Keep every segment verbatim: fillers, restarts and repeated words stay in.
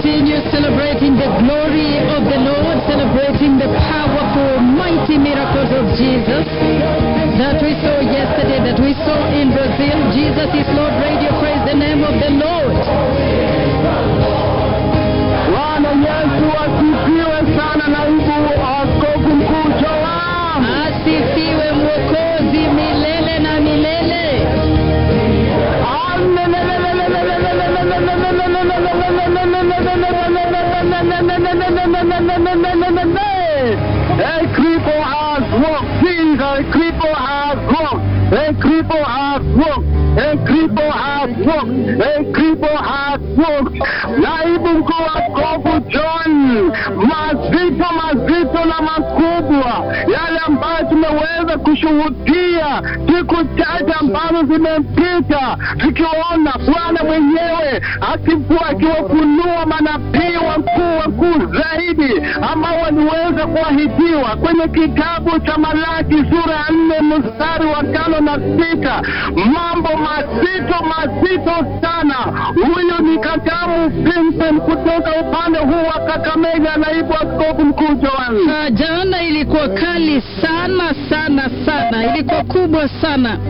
continue celebrating the glory of the Lord, celebrating the powerful, mighty miracles of Jesus that we saw yesterday, that we saw in Brazil. Jesus is Lord Radio. Praise the name of the Lord. Bwana Yesu asifiwe sana, naibu askofu mkuu Joam. Asifiwe Mwokozi milele na milele. A cripple has walked. Jesus, a cripple has walked. A cripple has walked. A cripple has walked. A cripple has walked. Naibu mkuu askofu John, mazito mazito na makubwa yale ambayo tumeweza kushuhudia siku chache ambazo zimepita, tukiona Bwana mwenyewe akikuwa akiwafunua manabii wakuu wakuu zaidi ambao waliweza kuahidiwa kwenye kitabu cha Malaki sura ya nne mstari wa tano na sita. Mambo mazito mazito sana. Huyu ni Katamu Vincent kutoka upande huu wa Kakamega, naibu askofu mkuu Joan. Jana ilikuwa kali sana sana sana, ilikuwa kubwa sana,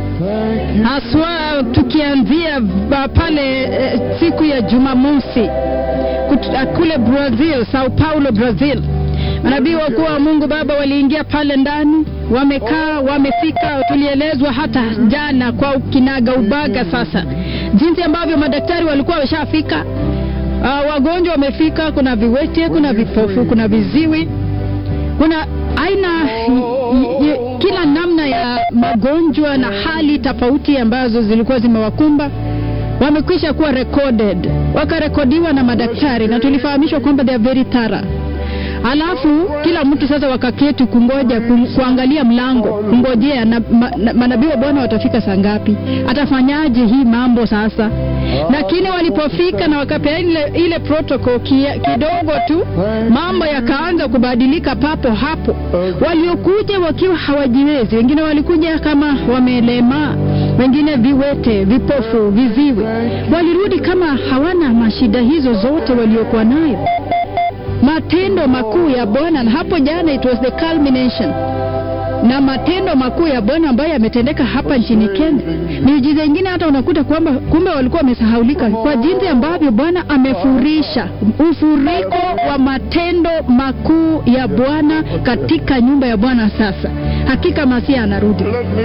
haswa tukianzia pale eh, siku ya Jumamosi kule Brazil, Sao Paulo, Brazil. Manabii wakuu wa Mungu Baba waliingia pale ndani, wamekaa, wamefika. Tulielezwa hata jana kwa kinaga ubaga sasa jinsi ambavyo madaktari walikuwa wameshafika. Uh, wagonjwa wamefika, kuna viwete, kuna vipofu, kuna viziwi, kuna aina y, y, kila namna ya magonjwa na hali tofauti ambazo zilikuwa zimewakumba. Wamekwisha kuwa recorded, wakarekodiwa na madaktari, na tulifahamishwa kwamba they are very thorough. Alafu kila mtu sasa wakaketi kungoja ku, kuangalia mlango, kungojea na, ma, na manabii wa Bwana watafika saa ngapi, atafanyaje hii mambo sasa. Lakini walipofika na wakapeana ile, ile protocol kidogo tu, mambo yakaanza kubadilika papo hapo. Waliokuja wakiwa hawajiwezi, wengine walikuja kama wamelema, wengine viwete, vipofu, viziwi, walirudi kama hawana mashida hizo zote waliokuwa nayo. Matendo makuu ya Bwana, na hapo jana it was the culmination na matendo makuu ya Bwana ambayo yametendeka hapa nchini Kenya. Miujiza nyingine hata unakuta kwamba kumbe walikuwa wamesahaulika kwa jinsi ambavyo Bwana amefurisha ufuriko wa matendo makuu ya Bwana katika nyumba ya Bwana. Sasa hakika Masia anarudi.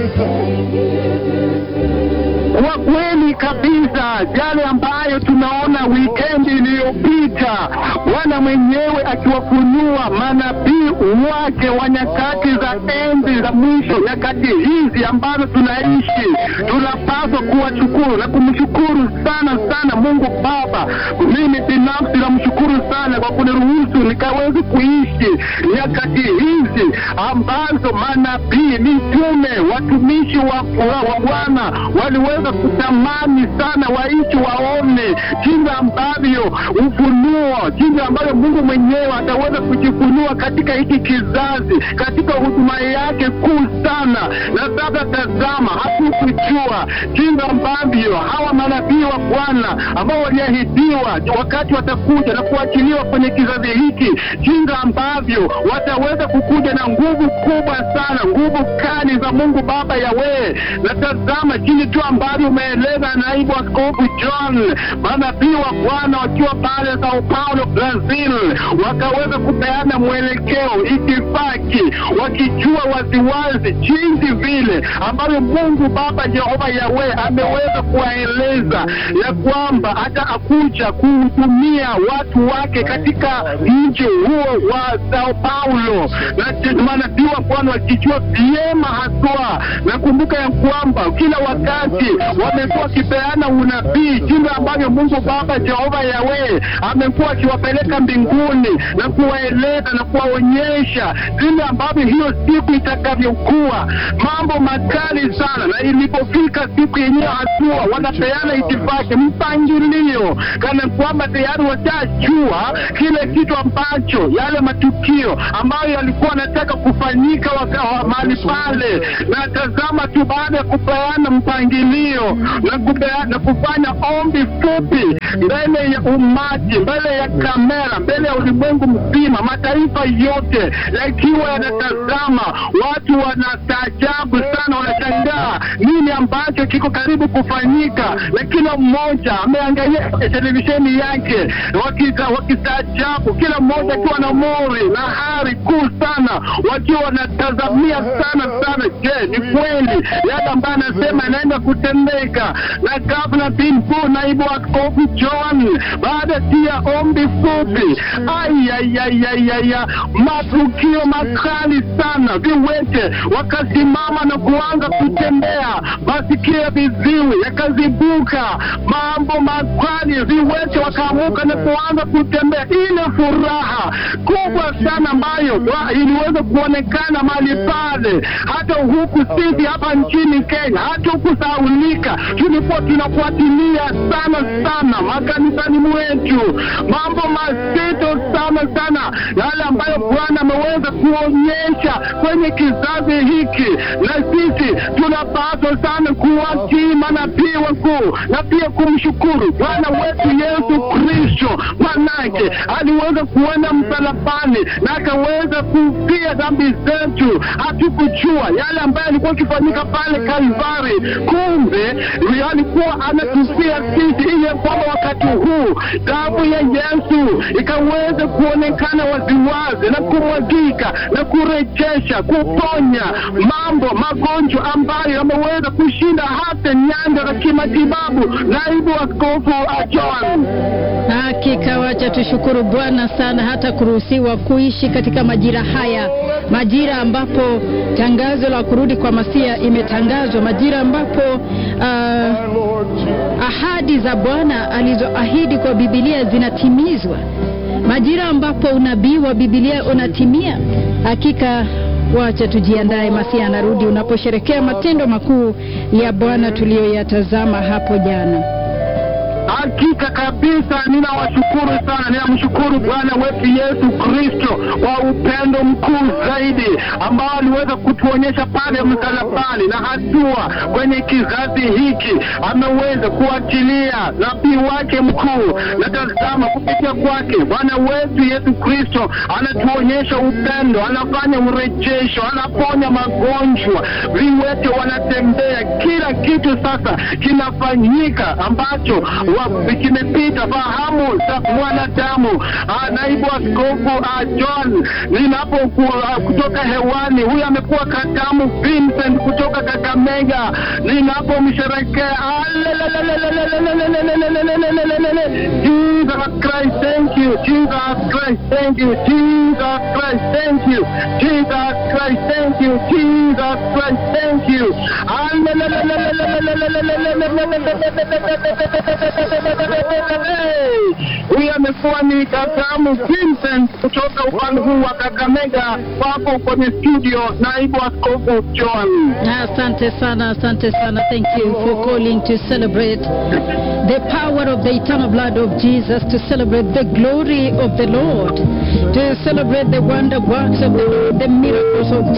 Kwa kweli kabisa, yale ambayo tunaona weekend iliyopita, Bwana mwenyewe akiwafunua manabii wake wa nyakati za enzi za mwisho, nyakati hizi ambazo tunaishi, tunapaswa kuwashukuru na kumshukuru sana sana Mungu Baba. Mimi binafsi namshukuru sana kwa kuniruhusu nikaweze kuishi nyakati hizi ambazo manabii, mitume, watumishi wa Bwana waliweza kutamani sana waishi waone jinsi ambavyo ufunuo, jinsi ambavyo Mungu mwenyewe ataweza kujifunua katika hiki kizazi, katika huduma yake kuu sana. Na sasa tazama, hakukujua jinsi ambavyo hawa manabii wa Bwana ambao waliahidiwa wakati watakuja na kuachiliwa kwenye kizazi hiki, jinsi ambavyo wataweza kukuja na nguvu kubwa sana, nguvu kali za Mungu Baba Yahweh. Na tazama jinsi tu ambavyo umeeleza naibu askofu John, manabii wa Bwana wakiwa pale Sao Paulo, Brazil, wakaweza kupeana mwelekeo, itifaki, wakijua waziwazi jinsi vile ambavyo Mungu Baba Jehova Yahweh ameweza kuwaeleza ya kwamba hata akuja kuhudumia watu wake katika mji huo wa Sao Paulo. Na manabii wa Bwana wakijua vyema haswa, na kumbuka ya kwamba kila wakati wamekuwa kipeana unabii jinsi ambavyo Mungu Baba Jehova Yahweh amekuwa akiwapeleka mbinguni wazi na kuwaeleza na kuwaonyesha vile ambavyo hiyo siku itakavyokuwa. Mambo makali sana, na ilipofika siku yenyewe hatua wanapeana itifaki, mpangilio, kana kwamba tayari watajua kile kitu ambacho, yale matukio ambayo yalikuwa yanataka kufanyika wakawa mahali pale. Na tazama tu, baada ya kupeana mpangilio na kupeana kufanya ombi fupi mbele ya umati, mbele ya kamera, mbele ya ulimwengu mzima, mataifa yote yakiwa yanatazama, watu wanastaajabu sana, wanashangaa nini ambacho kiko karibu kufanyika, na kila mmoja ameangalia televisheni yake wakika wakistaajabu, kila mmoja akiwa na mori na hari kuu sana, wakiwa wanatazamia sana sana. Je, ni kweli yale ambayo anasema inaenda kutendeka? Na Gavana Pinpu, naibu askofu John, baada ya ombi fupi, ayayayayaya, matukio makali sana, viwete wakasimama na kuanza kutembea, masikio ya viziwi yakazibuka, mambo makali, viwete wakaamuka na kuanza kutembea. Ile furaha kubwa sana ambayo iliweza kuonekana mahali pale, hata huku sisi hapa nchini Kenya, hata kusaulika, tulikuwa tunafuatilia sana sana makanisani mwetu, mambo mazito sana sana, yale ambayo Bwana ameweza kuonyesha kwenye kizazi hiki. Na sisi tunapaswa sana kuwatii manabii wakuu na pia kumshukuru Bwana wetu Yesu Kristo, manake aliweza kuenda msalabani na akaweza kufia dhambi zetu. Hatukujua yale ambayo alikuwa akifanyika pale Kalvari, kumbe alikuwa anatufia sisi, ili kwamba wakati huu damu ya Yesu ikaweza kuonekana waziwazi na kumwagika na kurejesha, kuponya mambo, magonjwa ambayo yameweza kushinda hata nyanja za kimatibabu. Naibu askofu John, hakika wacha tushukuru Bwana sana hata kuruhusiwa kuishi katika majira haya, majira ambapo tangazo la kurudi kwa Masia imetangazwa, majira ambapo uh, ahadi za Bwana alizoahidi kwa Biblia zinatimizwa, majira ambapo unabii wa Biblia unatimia. Hakika wacha tujiandae, Masia anarudi, unaposherekea matendo makuu ya Bwana tuliyoyatazama hapo jana. Hakika kabisa, ninawashukuru sana, ninamshukuru Bwana wetu Yesu Kristo kwa upendo mkuu zaidi ambao aliweza kutuonyesha pale msalabani, na hatua kwenye kizazi hiki ameweza kuachilia nabii wake mkuu. Na tazama, kupitia kwake Bwana wetu Yesu Kristo anatuonyesha upendo, anafanya urejesho, anaponya magonjwa, viwete wanatembea, kila kitu sasa kinafanyika ambacho kimepita fahamu za mwanadamu. Naibu askofu John, ninapo kutoka hewani, huyu amekuwa Kadamu Vincent kutoka Kakamega, ninapo msherekea Jesus Christ, thank you, Jesus Christ, thank you, Jesus Christ, thank you, Jesus Christ, thank you, Jesus Christ, thank you. Huyu amekuwa ni Kadamu Vincent kutoka upande huu wa Kakamega, wapo kwenye studio naibu askofu John. Asante sana, asante sana. Thank you for calling to celebrate the power of the eternal blood of Jesus, to celebrate the glory of the Lord, to celebrate the wonder works of the Lord, the miracles of